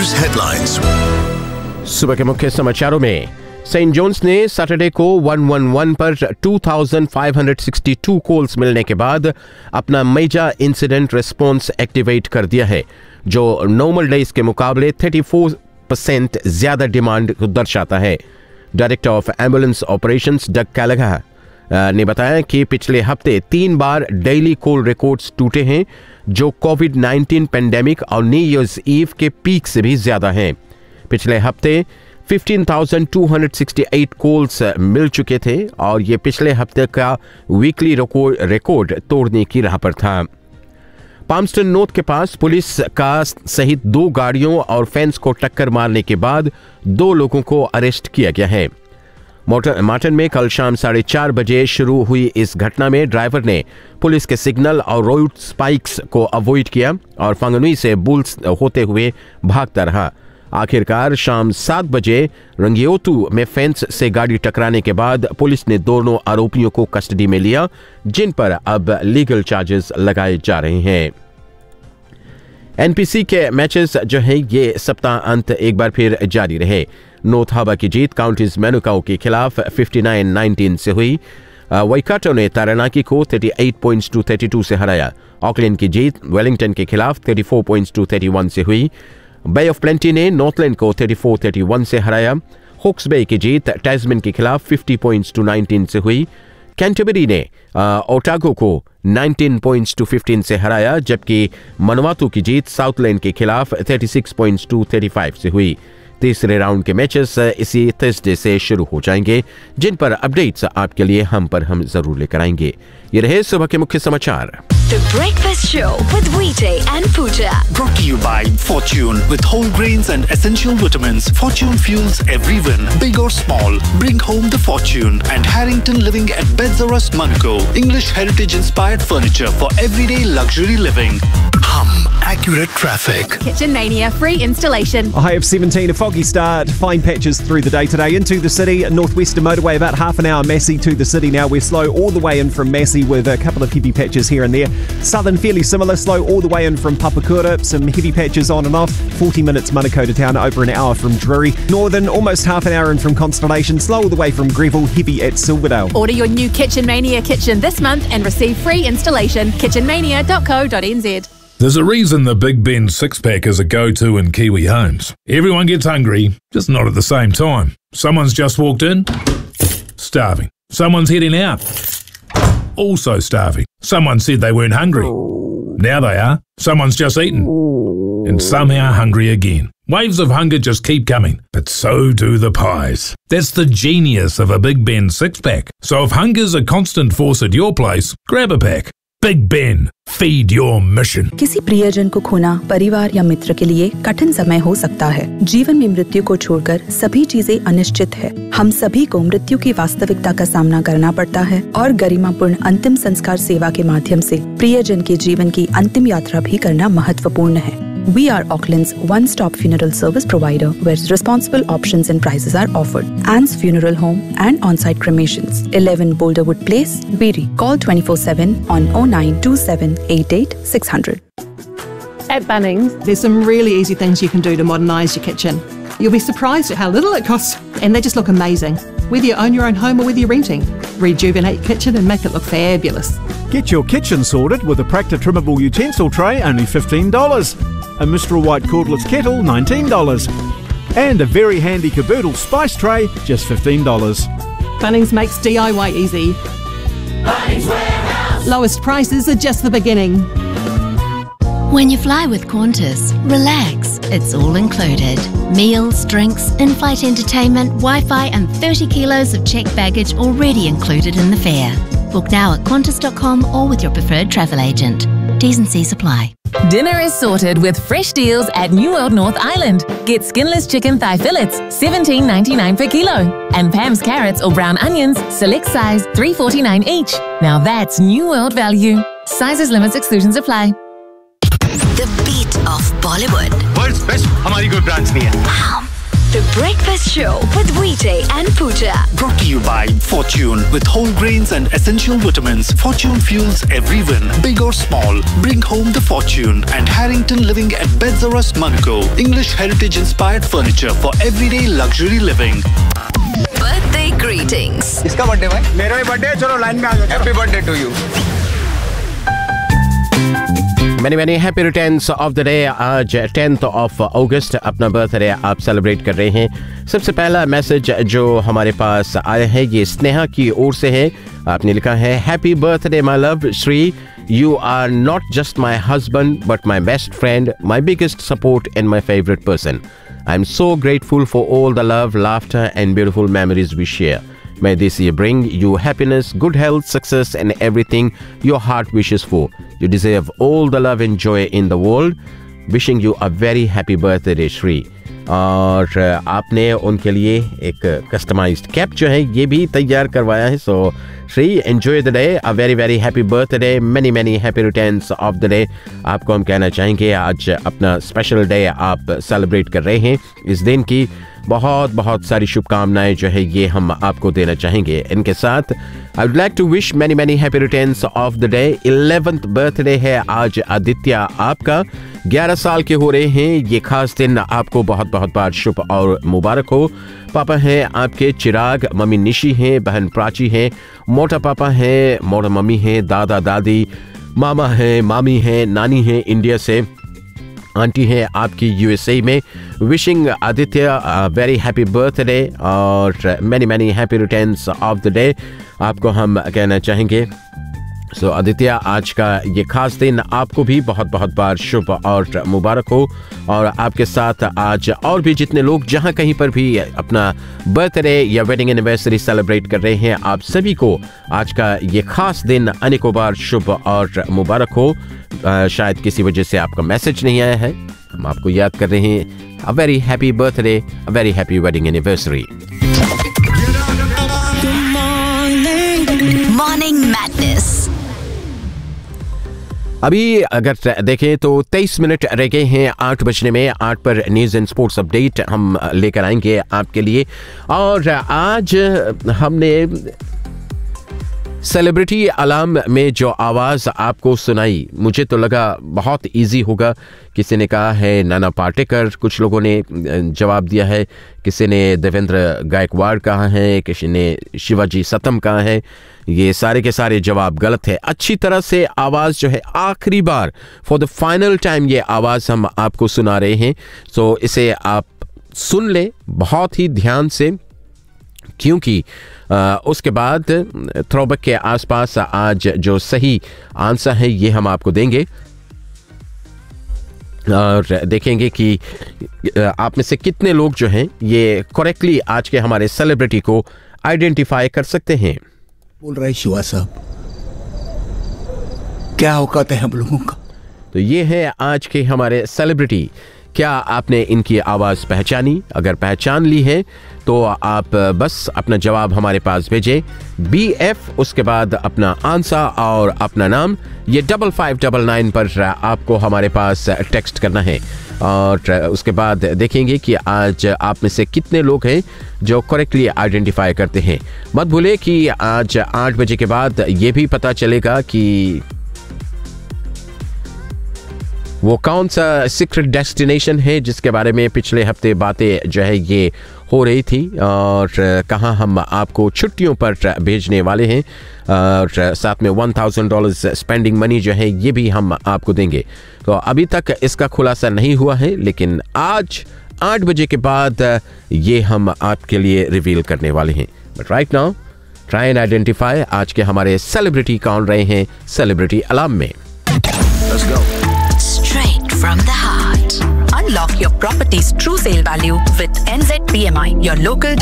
News headlines. सुबह के मुख्य समाचारों में सेंट जोन्स ने सैटरडे को 111 पर 2562 कॉल्स मिलने के बाद अपना मेजर इंसिडेंट रिस्पॉन्स एक्टिवेट कर दिया है, जो नॉर्मल डेज के मुकाबले 34% ज्यादा डिमांड को दर्शाता है। डायरेक्टर ऑफ एम्बुलेंस ऑपरेशंस डग कैलाघर ने बताया कि पिछले हफ्ते 3 बार डेली कॉल रिकॉर्ड्स टूटे हैं, जो कोविड-19 पेंडेमिक और न्यू ईयर्स ईव के पीक से भी ज्यादा हैं। पिछले हफ्ते 15,268 कॉल्स मिल चुके थे और ये पिछले हफ्ते का वीकली रिकॉर्ड तोड़ने की राह पर था। पाम्स्टन नॉर्थ के पास पुलिस का सहित 2 गाड़ियों और फेंस को टक्कर मारने के बाद 2 लोगों को अरेस्ट किया गया है। मार्टन में कल शाम 4:30 बजे शुरू हुई इस घटना में ड्राइवर ने पुलिस के सिग्नल और रोड स्पाइक्स को अवॉइड किया और फंगनुई से बुल्स होते हुए भागता रहा। आखिरकार शाम 7 बजे रंगियोतू में फेंस से गाड़ी टकराने के बाद पुलिस ने दोनों आरोपियों को कस्टडी में लिया, जिन पर अब लीगल चार्जेस लगाए जा रहे हैं। एनपीसी के मैचेस जो है ये सप्ताह अंत एक बार फिर जारी रहे। नॉर्थ हार्बर की जीत काउंटीज मैनुकाओ के खिलाफ 59-19 से हुई। वाइकाटो ने तारानाकी को 38 पॉइंट्स टू 32 से हराया। ऑकलैंड की जीत वेलिंगटन के खिलाफ 34 पॉइंट्स टू 31 से हुई। बे ऑफ प्लेंटी ने नॉर्थलैंड को 34-31 से हराया। हॉक्स बे की जीत टैस्मैन के खिलाफ 50 पॉइंट्स टू 19 से हुई। कैंटरबरी ने ओटागो को 19 पॉइंट्स टू 15 से हराया, जबकि मनवातू की जीत साउथलैंड के खिलाफ 36 पॉइंट्स टू 35 से हुई। तीसरे राउंड के मैचेस इसी थर्सडे से शुरू हो जाएंगे, जिन पर अपडेट्स आपके लिए हम जरूर लेकर आएंगे। ये रहे सुबह के मुख्य समाचार। The Breakfast Show with Weekday and Pooja. Brought to you by Fortune. With whole grains and essential vitamins, Fortune fuels every win. Big or small, bring home the fortune. And Harrington Living at Bedzarus, Monaco. English heritage-inspired furniture for everyday luxury living. Accurate traffic. Kitchen Mania free installation. A high of 17, a foggy start, fine patches through the day today. Into the city, Northwestern Motorway, about half an hour. Massey to the city now. We're slow all the way in from Massey with a couple of heavy patches here and there. Southern fairly similar, slow all the way in from Papakura, some heavy patches on and off. 40 minutes Manukau to town, over an hour from Drury. Northern, almost half an hour in from Constellation, slow all the way from Greville, heavy at Silverdale. Order your new Kitchen Mania kitchen this month and receive free installation. kitchenmania.co.nz. There's a reason the Big Ben six-pack is a go-to in Kiwi homes. Everyone gets hungry, just not at the same time. Someone's just walked in, starving. Someone's heading out, also starving. Someone said they weren't hungry. Now they are. Someone's just eaten, and somehow hungry again. Waves of hunger just keep coming, but so do the pies. That's the genius of a Big Ben six-pack. So if hunger's a constant force at your place, grab a pack. Big Ben, feed your mission. किसी प्रियजन को खोना परिवार या मित्र के लिए कठिन समय हो सकता है। जीवन में मृत्यु को छोड़कर सभी चीजें अनिश्चित है। हम सभी को मृत्यु की वास्तविकता का सामना करना पड़ता है और गरिमापूर्ण अंतिम संस्कार सेवा के माध्यम से प्रियजन के जीवन की अंतिम यात्रा भी करना महत्वपूर्ण है। We are Auckland's one-stop funeral service provider where responsible options and prices are offered. Anne's Funeral Home and on-site cremations. 11 Boulderwood Place, Beery. Call 24/7 on 0927 88 600. At Bunnings, there's some really easy things you can do to modernise your kitchen. You'll be surprised at how little it costs, and they just look amazing. Whether you own your own home or whether you're renting, rejuvenate your kitchen and make it look fabulous. Get your kitchen sorted with a Practa trimmable utensil tray, only $15. A Mistral White cordless kettle, $19. And a very handy caboodle spice tray, just $15. Bunnings makes DIY easy. Bunnings Warehouse. Lowest prices are just the beginning. When you fly with Qantas, relax, it's all included. Meals, drinks, in-flight entertainment, Wi-Fi and 30 kilos of checked baggage already included in the fare. Book now at qantas.com or with your preferred travel agent. T's and C's apply. Dinner is sorted with fresh deals at New World North Island. Get skinless chicken thigh fillets, $17.99 per kilo. And Pam's carrots or brown onions, select size, $3.49 each. Now that's New World value. Sizes, limits, exclusions apply. The beat of Bollywood. World's best, हमारी कोई branch नहीं है. The Breakfast Show with VJ and Pooja. Brought to you by Fortune with whole grains and essential vitamins. Fortune fuels every win, big or small. Bring home the fortune. And Harrington Living at Beds R Us, Monaco. English heritage inspired furniture for everyday luxury living. Birthday greetings. किसका birthday भाई? मेरा ही birthday है, चलो line में आ जाओ. Happy birthday to you. Many happy returns of the day. आज 10th of August अपना birthday आप सेलिब्रेट कर रहे हैं. सबसे पहला मैसेज जो हमारे पास आया है ये स्नेहा की ओर से है. आपने लिखा है happy birthday my love Shri. You are not just my husband but my best friend, my biggest support and my favorite person. I'm so grateful for all the love, laughter and beautiful memories we share. May this year bring you happiness, good health, success and everything your heart wishes for. You deserve all the love and joy in the world. Wishing you a very happy birthday, Shri. और आपने उनके लिए एक customised cap जो है ये भी तैयार करवाया है. सो Shri enjoy the day, a very happy birthday, many happy returns of the day. आपको हम कहना चाहेंगे आज अपना स्पेशल डे आप सेलिब्रेट कर रहे हैं. इस दिन की बहुत सारी शुभकामनाएं जो है ये हम आपको देना चाहेंगे. इनके साथ I would like to wish many happy returns of the day. 11th birthday है आज आदित्य आपका. 11 साल के हो रहे हैं. ये खास दिन आपको बहुत बार शुभ और मुबारक हो. पापा हैं आपके चिराग, मम्मी निशी हैं, बहन प्राची हैं, मोटा पापा हैं, मोटा मम्मी हैं, दादा दादी, मामा हैं, मामी हैं, नानी हैं इंडिया से, आंटी हैं आपकी यूएसए में. Wishing Aditya very happy birthday और many happy returns of the day आपको हम कहना चाहेंगे. सो आदित्य आज का ये खास दिन आपको भी बहुत बार शुभ और मुबारक हो. और आपके साथ आज और भी जितने लोग जहां कहीं पर भी अपना बर्थडे या वेडिंग एनिवर्सरी सेलिब्रेट कर रहे हैं, आप सभी को आज का ये खास दिन अनेकों बार शुभ और मुबारक हो. शायद किसी वजह से आपका मैसेज नहीं आया है, हम आपको याद कर रहे हैं. A very happy birthday, a very happy wedding anniversary. Morning madness. अभी अगर देखें तो 23 मिनट रह गए हैं 8 बजने में. 8 पर न्यूज़ एंड स्पोर्ट्स अपडेट हम लेकर आएंगे आपके लिए. और आज हमने सेलिब्रिटी अलार्म में जो आवाज़ आपको सुनाई, मुझे तो लगा बहुत इजी होगा. किसी ने कहा है नाना पाटेकर, कुछ लोगों ने जवाब दिया है, किसी ने देवेंद्र गायकवाड़ कहा है, किसी ने शिवाजी सतम कहा है. ये सारे के सारे जवाब गलत है. अच्छी तरह से आवाज़ जो है आखिरी बार फॉर द फाइनल टाइम ये आवाज़ हम आपको सुना रहे हैं. सो इसे आप सुन लें बहुत ही ध्यान से, क्योंकि उसके बाद थ्रोबैक के आसपास आज जो सही आंसर है ये हम आपको देंगे और देखेंगे कि आप में से कितने लोग जो हैं ये करेक्टली आज के हमारे सेलिब्रिटी को आइडेंटिफाई कर सकते हैं. बोल रहे शिवा साहब, क्या औकात है हम लोगों का. तो ये है आज के हमारे सेलिब्रिटी. क्या आपने इनकी आवाज़ पहचानी? अगर पहचान ली है तो आप बस अपना जवाब हमारे पास भेजें. BF उसके बाद अपना आंसर और अपना नाम, ये 5599 पर आपको हमारे पास टेक्स्ट करना है. और उसके बाद देखेंगे कि आज आप में से कितने लोग हैं जो करेक्टली आइडेंटिफाई करते हैं. मत भूलें कि आज 8 बजे के बाद ये भी पता चलेगा कि वो कौन सा सीक्रेट डेस्टिनेशन है जिसके बारे में पिछले हफ्ते बातें जो है ये हो रही थी, और कहाँ हम आपको छुट्टियों पर भेजने वाले हैं. और साथ में $1000 स्पेंडिंग मनी जो है ये भी हम आपको देंगे. तो अभी तक इसका खुलासा नहीं हुआ है, लेकिन आज 8 बजे के बाद ये हम आपके लिए रिवील करने वाले हैं. But right now try and identify आज के हमारे सेलिब्रिटी कौन रहे हैं सेलिब्रिटी अलार्म में. Let's go. Straight from the heart. Unlock your property's true sale value with NZPMI, your local